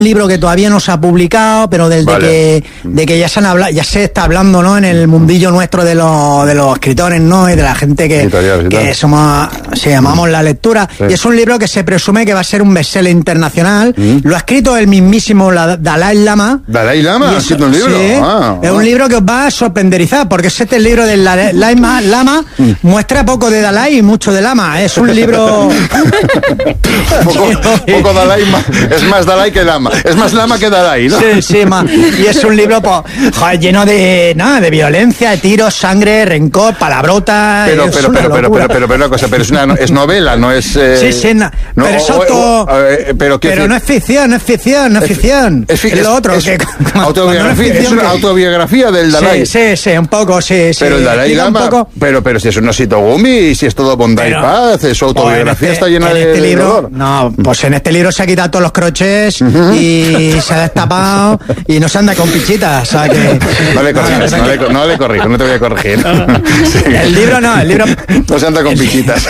libro que todavía no se ha publicado, pero de que ya se está hablando, ¿no? En el mundillo nuestro de los escritores, ¿no? Y de la gente que somos, amamos la lectura. Sí. Y es un libro que se presume que va a ser un bestseller internacional. Lo ha escrito el mismísimo Dalai Lama. ¿Dalai Lama ha escrito un libro? Sí, es un libro que os va a sorprenderizar, porque el libro del Lama muestra poco de Dalai y mucho de Lama. Es un libro... poco Dalai, es más Dalai que Lama. Es más Lama que Dalai, ¿no? Sí, y es un libro lleno de violencia, de tiros, sangre, rencor, palabrotas. Pero una cosa, es novela, no es... pero no es ficción, es lo otro. Es una autobiografía del Dalai. Sí, un poco, sí. Pero el Dalai Lama, pero si es un osito gumi y si es todo bondad y paz, su autobiografía está llena de libro. No, pues en este libro se ha quitado todos los crochets y se ha destapado y no se anda con pichitas, o sea que... No le corrijo, no te voy a corregir. Sí. El libro no se anda con pichitas.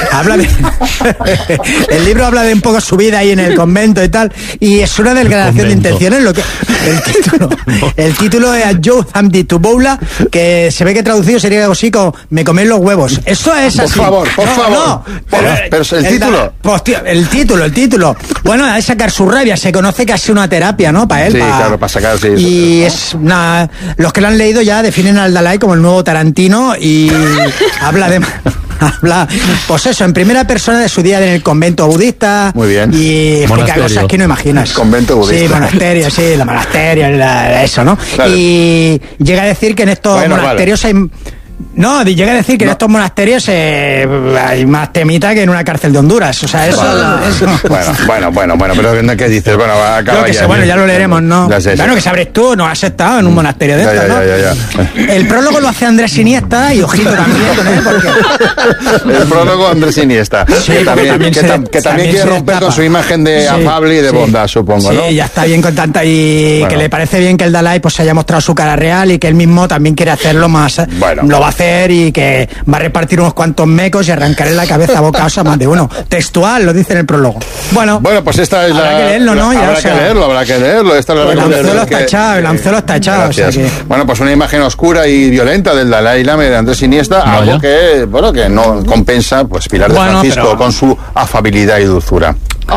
El libro habla de un poco su vida ahí en el convento y tal, y es una declaración de intenciones. El título es Joe Hamdi Tuboula, que se ve que traducido sería algo así como me comen los huevos. Eso es así. Por favor. Pero el título. Bueno, es sacar su rabia. Se conoce que ha sido una terapia, ¿no? Para él. Sí, claro, para sacar, sí. Y es una... Los que lo han leído ya definen al Dalai como el nuevo Tarantino y habla, pues eso, en primera persona de su día en el convento budista. Muy bien. Y explica cosas que no imaginas. Convento budista. Sí, la monasterio, eso, ¿no? Claro. Y llega a decir que en estos monasterios hay... No, llega a decir que en estos monasterios hay más temita que en una cárcel de Honduras. O sea, eso... Bueno, pero ¿qué dices? Bueno, acaba ya. Bueno, ya lo leeremos, ¿no? Claro, que sabres tú, no has estado en un monasterio de estos, ¿no? Ya. El prólogo lo hace Andrés Iniesta y ojito también, porque... El prólogo Andrés Iniesta. Sí, que también quiere romper con su imagen de afable y de bondad, supongo, ¿no? Sí, ya está bien con tanta... Y que le parece bien que el Dalai pues se haya mostrado su cara real y que él mismo también quiere hacerlo más... Lo va a hacer y que va a repartir unos cuantos mecos y arrancaré la cabeza a bocaos a más de uno. Textual, lo dice en el prólogo. Bueno, pues esta es habrá que leerlo, ¿no? Habrá que leerlo. Esta es el anzuelo está echado. O sea que... Bueno, pues una imagen oscura y violenta del Dalai Lama de Andrés Iniesta, algo que no compensa, pues Pilar de Francisco con su afabilidad y dulzura.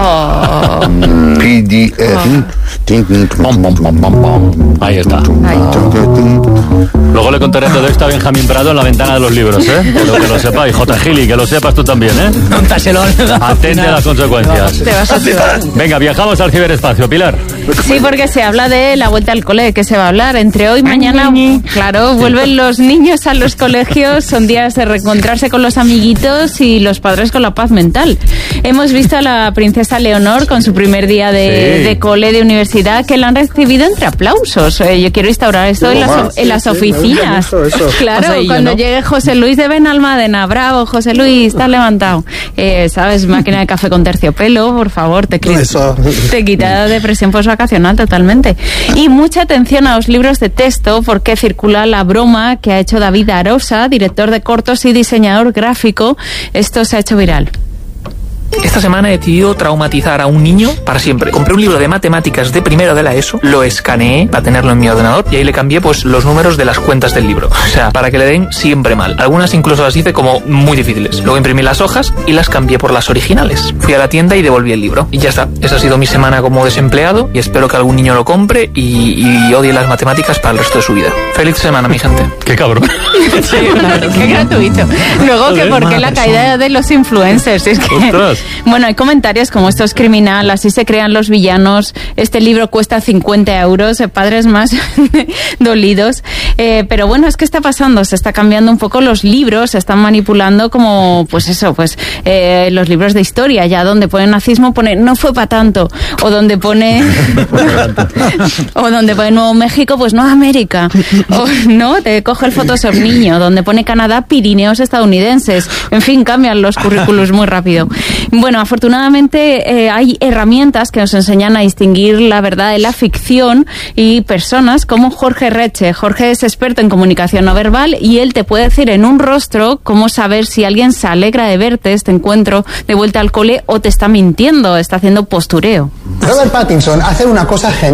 Ahí está. Luego le contaré todo esto a Benjamín Prado en la ventana de los libros, ¿eh? Que lo sepáis, J. Gili, que lo sepas tú también, ¿eh? Atente a las consecuencias. Te vas a tirar. Venga, viajamos al ciberespacio, Pilar. Sí, porque se habla de la vuelta al cole, que se va a hablar entre hoy y mañana. Claro, vuelven los niños a los colegios, son días de reencontrarse con los amiguitos y los padres con la paz mental. Hemos visto a la princesa Leonor con su primer día de cole, de universidad, que la han recibido entre aplausos. Yo quiero instaurar esto en las oficinas. Eso. Claro, cuando llegue José Luis de Benalmádena, bravo, José Luis, estás levantado. ¿Sabes? Máquina de café con terciopelo, por favor, te quita depresión postvacacional totalmente. Y mucha atención a los libros de texto, porque circula la broma que ha hecho David Arosa, director de cortos y diseñador gráfico. Esto se ha hecho viral. Esta semana he decidido traumatizar a un niño para siempre. Compré un libro de matemáticas de primero de la ESO, lo escaneé para tenerlo en mi ordenador y ahí le cambié pues los números de las cuentas del libro. O sea, para que le den siempre mal. Algunas incluso las hice como muy difíciles. Luego imprimí las hojas y las cambié por las originales. Fui a la tienda y devolví el libro. Y ya está. Esa ha sido mi semana como desempleado y espero que algún niño lo compre y odie las matemáticas para el resto de su vida. Feliz semana, mi gente. Qué cabrón. Sí, claro, qué gratuito. Luego que por qué la caída de los influencers. Es que... ¡Ostras! Bueno, hay comentarios como esto es criminal, así se crean los villanos, este libro cuesta 50 euros, padres más dolidos. Pero bueno, es que está pasando, se está cambiando un poco los libros, se están manipulando como, pues eso, los libros de historia, ya donde pone nazismo, pone no fue para tanto, o donde pone Nuevo México, pues no América, o no, te coge el Photoshop niño, donde pone Canadá, Pirineos estadounidenses, en fin, cambian los currículos muy rápido. Bueno, afortunadamente hay herramientas que nos enseñan a distinguir la verdad de la ficción y personas como Jorge Reche. Jorge es experto en comunicación no verbal y él te puede decir en un rostro cómo saber si alguien se alegra de verte, este encuentro de vuelta al cole, o te está mintiendo, está haciendo postureo. Robert Pattinson hace una cosa genial.